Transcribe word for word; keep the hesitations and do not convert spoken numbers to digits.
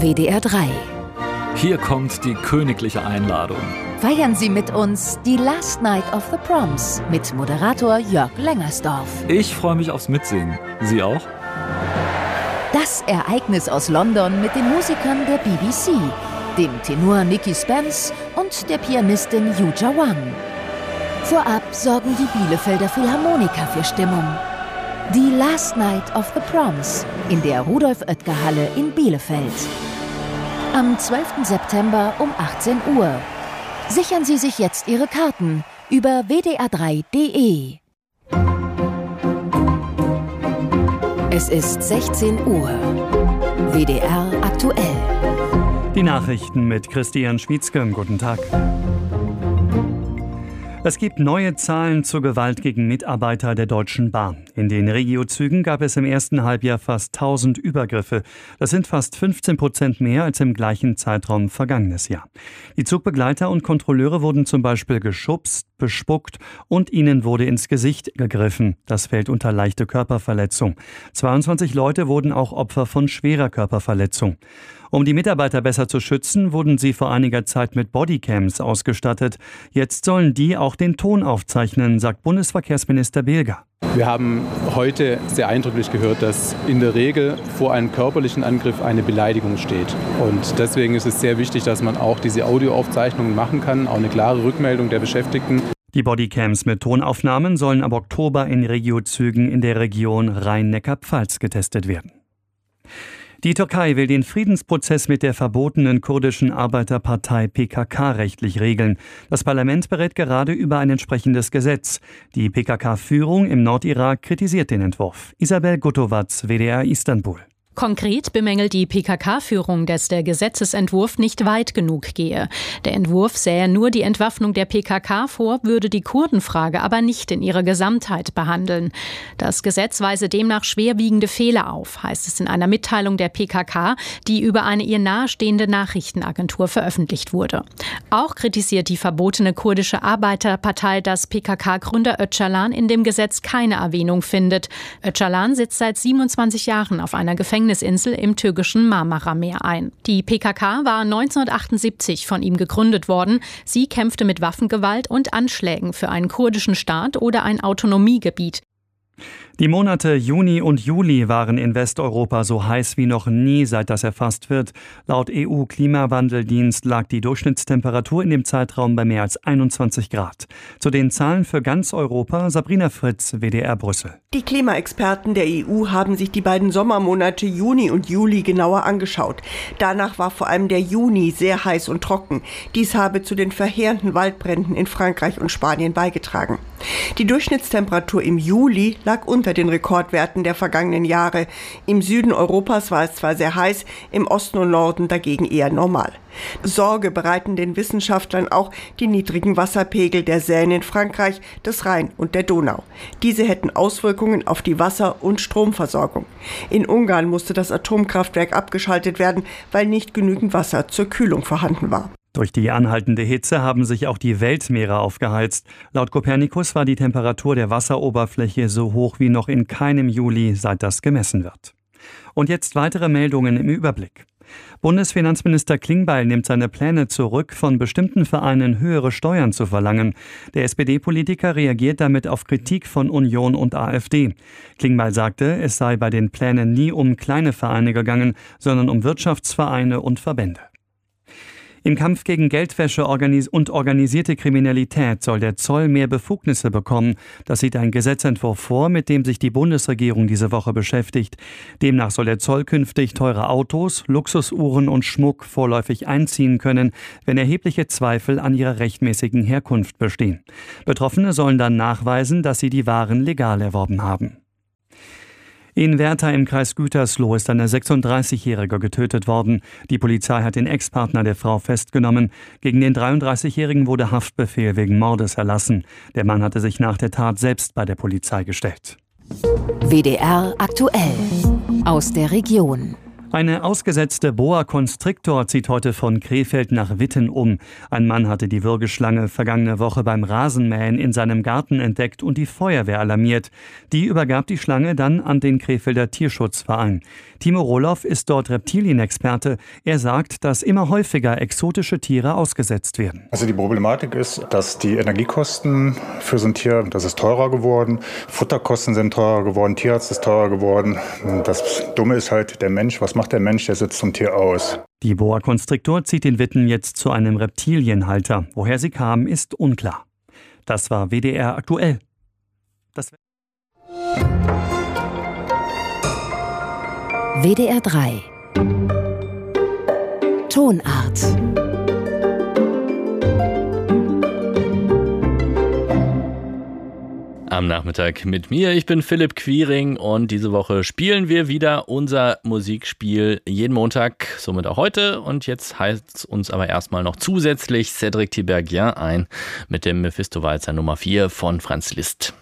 W D R drei. Hier kommt die königliche Einladung. Feiern Sie mit uns die Last Night of the Proms mit Moderator Jörg Lengersdorf. Ich freue mich aufs Mitsingen. Sie auch? Das Ereignis aus London mit den Musikern der B B C, dem Tenor Nicky Spence und der Pianistin Yuja Wang. Vorab sorgen die Bielefelder Philharmoniker für Stimmung. Die Last Night of the Proms in der Rudolf-Oetker-Halle in Bielefeld. Am zwölften September um achtzehn Uhr. Sichern Sie sich jetzt Ihre Karten über w d r drei punkt d e. Es ist sechzehn Uhr. W D R aktuell. Die Nachrichten mit Christian Schmietzke. Guten Tag. Es gibt neue Zahlen zur Gewalt gegen Mitarbeiter der Deutschen Bahn. In den Regiozügen gab es im ersten Halbjahr fast tausend Übergriffe. Das sind fast fünfzehn Prozent mehr als im gleichen Zeitraum vergangenes Jahr. Die Zugbegleiter und Kontrolleure wurden zum Beispiel geschubst, bespuckt und ihnen wurde ins Gesicht gegriffen. Das fällt unter leichte Körperverletzung. zweiundzwanzig Leute wurden auch Opfer von schwerer Körperverletzung. Um die Mitarbeiter besser zu schützen, wurden sie vor einiger Zeit mit Bodycams ausgestattet. Jetzt sollen die auch den Ton aufzeichnen, sagt Bundesverkehrsminister Bilger. Wir haben heute sehr eindrücklich gehört, dass in der Regel vor einem körperlichen Angriff eine Beleidigung steht. Und deswegen ist es sehr wichtig, dass man auch diese Audioaufzeichnungen machen kann, auch eine klare Rückmeldung der Beschäftigten. Die Bodycams mit Tonaufnahmen sollen ab Oktober in Regiozügen in der Region Rhein-Neckar-Pfalz getestet werden. Die Türkei will den Friedensprozess mit der verbotenen kurdischen Arbeiterpartei P K K rechtlich regeln. Das Parlament berät gerade über ein entsprechendes Gesetz. Die P K K-Führung im Nordirak kritisiert den Entwurf. Isabel Gutowatz, W D R Istanbul. Konkret bemängelt die P K K-Führung, dass der Gesetzesentwurf nicht weit genug gehe. Der Entwurf sähe nur die Entwaffnung der P K K vor, würde die Kurdenfrage aber nicht in ihrer Gesamtheit behandeln. Das Gesetz weise demnach schwerwiegende Fehler auf, heißt es in einer Mitteilung der P K K, die über eine ihr nahestehende Nachrichtenagentur veröffentlicht wurde. Auch kritisiert die verbotene kurdische Arbeiterpartei, dass P K K-Gründer Öcalan in dem Gesetz keine Erwähnung findet. Öcalan sitzt seit siebenundzwanzig Jahren auf einer Gefängnisinsel im türkischen Marmara-Meer ein. Die P K K war neunzehnhundertachtundsiebzig von ihm gegründet worden. Sie kämpfte mit Waffengewalt und Anschlägen für einen kurdischen Staat oder ein Autonomiegebiet. Die Monate Juni und Juli waren in Westeuropa so heiß wie noch nie, seit das erfasst wird. Laut E U-Klimawandeldienst lag die Durchschnittstemperatur in dem Zeitraum bei mehr als einundzwanzig Grad. Zu den Zahlen für ganz Europa, Sabrina Fritz, W D R Brüssel. Die Klimaexperten der E U haben sich die beiden Sommermonate Juni und Juli genauer angeschaut. Danach war vor allem der Juni sehr heiß und trocken. Dies habe zu den verheerenden Waldbränden in Frankreich und Spanien beigetragen. Die Durchschnittstemperatur im Juli lag unter den Rekordwerten der vergangenen Jahre. Im Süden Europas war es zwar sehr heiß, im Osten und Norden dagegen eher normal. Sorge bereiten den Wissenschaftlern auch die niedrigen Wasserpegel der Seine in Frankreich, des Rhein und der Donau. Diese hätten Auswirkungen auf die Wasser- und Stromversorgung. In Ungarn musste das Atomkraftwerk abgeschaltet werden, weil nicht genügend Wasser zur Kühlung vorhanden war. Durch die anhaltende Hitze haben sich auch die Weltmeere aufgeheizt. Laut Copernicus war die Temperatur der Wasseroberfläche so hoch wie noch in keinem Juli, seit das gemessen wird. Und jetzt weitere Meldungen im Überblick. Bundesfinanzminister Klingbeil nimmt seine Pläne zurück, von bestimmten Vereinen höhere Steuern zu verlangen. Der S P D-Politiker reagiert damit auf Kritik von Union und AfD. Klingbeil sagte, es sei bei den Plänen nie um kleine Vereine gegangen, sondern um Wirtschaftsvereine und Verbände. Im Kampf gegen Geldwäsche und organisierte Kriminalität soll der Zoll mehr Befugnisse bekommen. Das sieht ein Gesetzentwurf vor, mit dem sich die Bundesregierung diese Woche beschäftigt. Demnach soll der Zoll künftig teure Autos, Luxusuhren und Schmuck vorläufig einziehen können, wenn erhebliche Zweifel an ihrer rechtmäßigen Herkunft bestehen. Betroffene sollen dann nachweisen, dass sie die Waren legal erworben haben. In Wertha im Kreis Gütersloh ist eine sechsunddreißigjährige getötet worden. Die Polizei hat den Ex-Partner der Frau festgenommen. Gegen den dreiunddreißigjährigen wurde Haftbefehl wegen Mordes erlassen. Der Mann hatte sich nach der Tat selbst bei der Polizei gestellt. W D R aktuell aus der Region. Eine ausgesetzte Boa Constrictor zieht heute von Krefeld nach Witten um. Ein Mann hatte die Würgeschlange vergangene Woche beim Rasenmähen in seinem Garten entdeckt und die Feuerwehr alarmiert. Die übergab die Schlange dann an den Krefelder Tierschutzverein. Timo Rohloff ist dort Reptilienexperte. Er sagt, dass immer häufiger exotische Tiere ausgesetzt werden. Also die Problematik ist, dass die Energiekosten für so ein Tier, das ist teurer geworden. Futterkosten sind teurer geworden, Tierarzt ist teurer geworden. Das Dumme ist halt der Mensch. Was macht der Mensch? Der setzt zum Tier aus. Die Boa Constrictor zieht den Witten jetzt zu einem Reptilienhalter. Woher sie kam, ist unklar. Das war W D R aktuell. Das W D R drei Tonart. Am Nachmittag mit mir, ich bin Philipp Quiring und diese Woche spielen wir wieder unser Musikspiel jeden Montag, somit auch heute. Und jetzt heißt uns aber erstmal noch zusätzlich Cédric Tiberghien ein mit dem Mephisto-Walzer Nummer vier von Franz Liszt.